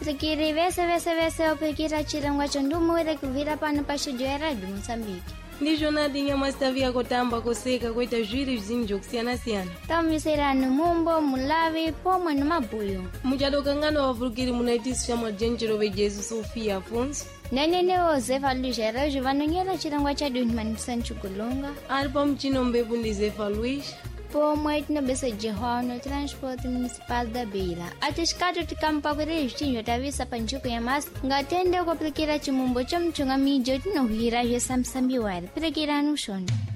Pirikiri vese opikira chirangwa chondumuwere kuvira pano pa studio ya Radio Moçambique. Ndi jornadinha mastavia kotamba koseka kuita zviri vizinho zokusiyana-siyana. Tamviserani mumbo, mulavi, pomwe no mabuyo. Muchadokangana wavulukiri munaitiso chamwa Jenjerove Jesu Sofia Afonso. Nenenewo Zefa Luís Araújo vanonyera chirangwa cha Manipsan Chukulunga. Ali pa mchino mbevu ndi Zefa Luís. Pomwe tinobesa Jehoa no Transporte Municipal da Beira. Atishikato tikampa kwere vichinho tavisa pa nchuku ya masi. Ngatende kuplikira chimumbo cha mchunga mijo tinohira je samsambiwari. Pirikira no shondo.